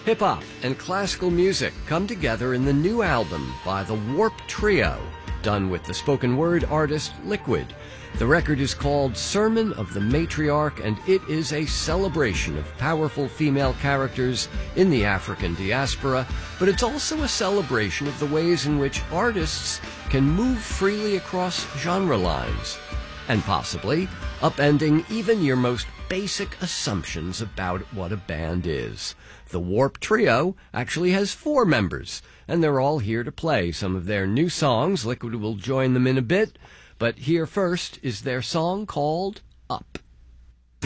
Hip-hop and classical music come together in the new album by the Warp Trio, done with the spoken word artist Liquid. The record is called Sermon of the Matriarch, and it is a celebration of powerful female characters in the African diaspora, but it's also a celebration of the ways in which artists can move freely across genre lines, and possibly upending even your most basic assumptions about what a band is. The Warp Trio actually has 4 members, and they're all here to play some of their new songs. Liquid will join them in a bit, but here first is their song called